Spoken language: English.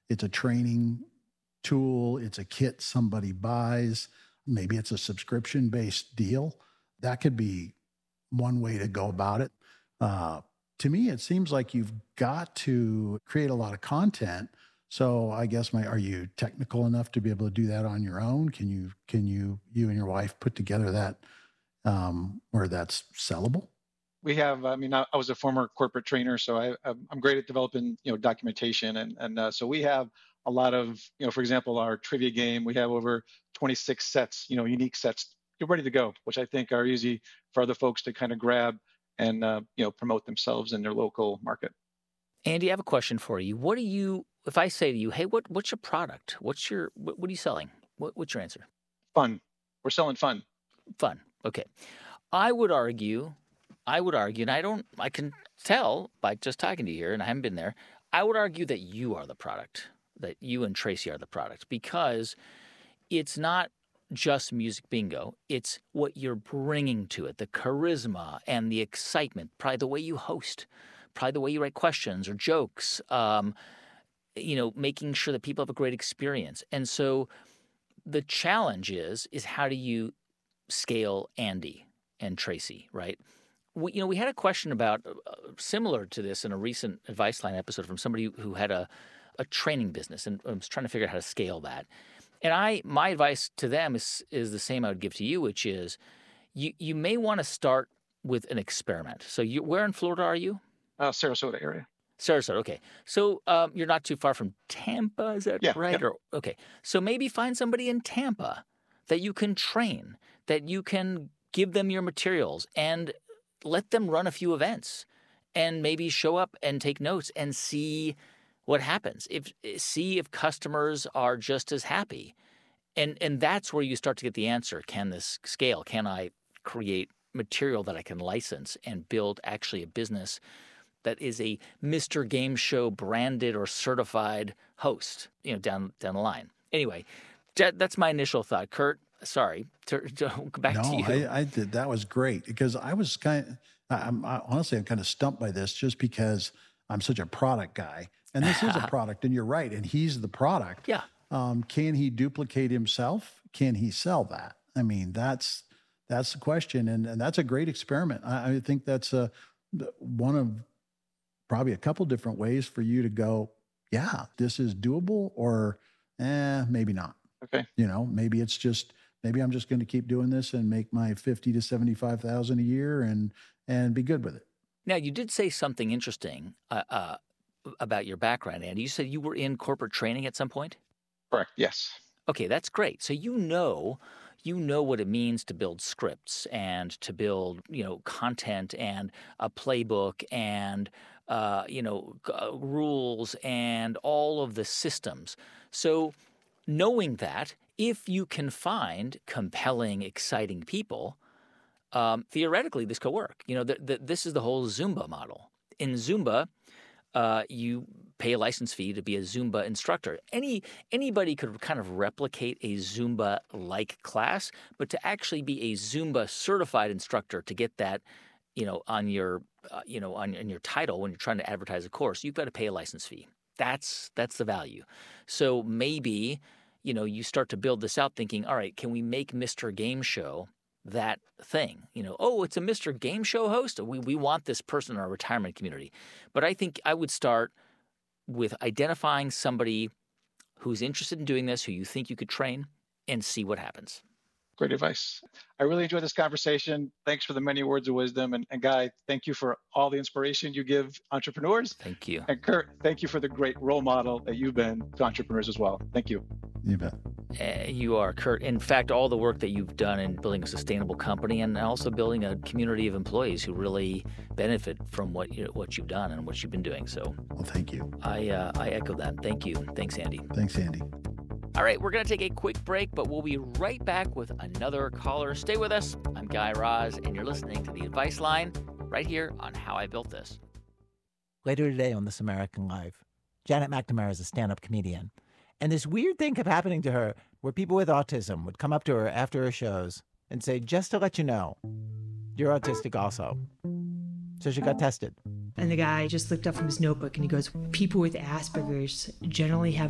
it's a training tool, it's a kit somebody buys, maybe it's a subscription-based deal. That could be one way to go about it. To me, it seems like you've got to create a lot of content. So I guess are you technical enough to be able to do that on your own? Can you and your wife put together that where that's sellable? We have, I was a former corporate trainer, so I'm great at developing, documentation. So we have a lot of, for example, our trivia game, we have over 26 sets, unique sets ready to go, which I think are easy for other folks to kind of grab and, promote themselves in their local market. Andy, I have a question for you. If I say to you, hey, what's your product? What are you selling? What's your answer? Fun. We're selling fun. Fun. Okay. I would argue, and I can tell by just talking to you here, and I haven't been there, I would argue that you are the product, that you and Tracy are the product, because it's not just music bingo. It's what you're bringing to it, the charisma and the excitement, probably the way you host, probably the way you write questions or jokes, making sure that people have a great experience. And so the challenge is how do you scale Andy and Tracy, right? We had a question about similar to this in a recent Advice Line episode from somebody who had a training business and was trying to figure out how to scale that. And my advice to them is the same I would give to you, which is you may want to start with an experiment. So where in Florida are you? Sarasota area. Sarasota, okay. So you're not too far from Tampa, is that right? Yeah. Okay. So maybe find somebody in Tampa that you can train, that you can give them your materials and let them run a few events and maybe show up and take notes and see what happens. See if customers are just as happy. And that's where you start to get the answer. Can this scale? Can I create material that I can license and build actually a business that is a Mr. Game Show branded or certified host, down the line. Anyway, that's my initial thought. Kurt, sorry, back to you. No, I did. That was great because I was I'm kind of stumped by this just because I'm such a product guy. And this is a product, and you're right, and he's the product. Yeah. Can he duplicate himself? Can he sell that? I mean, that's the question, and that's a great experiment. I think that's one of probably a couple different ways for you to go, yeah, this is doable, or maybe not. Okay. Maybe I'm just going to keep doing this and make my $50,000 to $75,000 a year and be good with it. Now, you did say something interesting about your background, Andy. You said you were in corporate training at some point? Correct. Yes. Okay, that's great. So you know what it means to build scripts and to build, content and a playbook and rules and all of the systems. So knowing that, if you can find compelling, exciting people, theoretically this could work. This is the whole Zumba model. In Zumba, you pay a license fee to be a Zumba instructor. Anybody could kind of replicate a Zumba-like class, but to actually be a Zumba certified instructor to get that, on your, on your title when you're trying to advertise a course, you've got to pay a license fee. That's the value. So maybe, you start to build this out thinking, all right, can we make Mr. Game Show that thing? It's a Mr. Game Show host. We want this person in our retirement community. But I think I would start with identifying somebody who's interested in doing this, who you think you could train, and see what happens. Great advice. I really enjoyed this conversation. Thanks for the many words of wisdom. And Guy, thank you for all the inspiration you give entrepreneurs. Thank you. And Kurt, thank you for the great role model that you've been to entrepreneurs as well. Thank you. You bet. You are, Kurt. In fact, all the work that you've done in building a sustainable company and also building a community of employees who really benefit from what you've done and what you've been doing. So, well, thank you. I echo that. Thank you. Thanks, Andy. Thanks, Andy. All right, we're going to take a quick break, but we'll be right back with another caller. Stay with us. I'm Guy Raz, and you're listening to The Advice Line right here on How I Built This. Later today on This American Life, Janet McNamara is a stand-up comedian. And this weird thing kept happening to her where people with autism would come up to her after her shows and say, just to let you know, you're autistic also. So she got tested. And the guy just looked up from his notebook and he goes, people with Asperger's generally have